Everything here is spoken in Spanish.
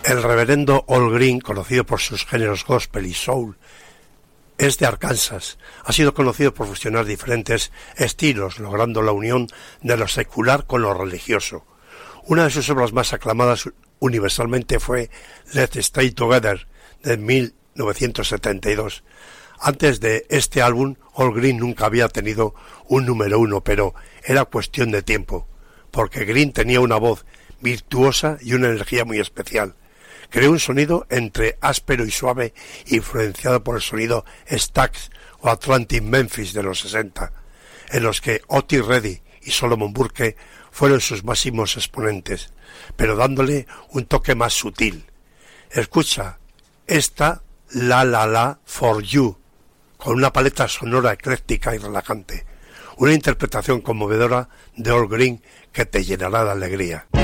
El reverendo Al Green, conocido por sus géneros gospel y soul, es de Arkansas. Ha sido conocido por fusionar diferentes estilos, logrando la unión de lo secular con lo religioso. Una de sus obras más aclamadas universalmente fue Let's Stay Together, de 1972. Antes de este álbum, Al Green nunca había tenido un número uno, pero era cuestión de tiempo, porque Green tenía una voz virtuosa y una energía muy especial. Creó un sonido entre áspero y suave, influenciado por el sonido Stax o Atlantic Memphis de los 60, en los que Otis Redding y Solomon Burke fueron sus máximos exponentes, pero dándole un toque más sutil. Escucha esta La La La For You, con una paleta sonora ecléctica y relajante, una interpretación conmovedora de Al Green que te llenará de alegría.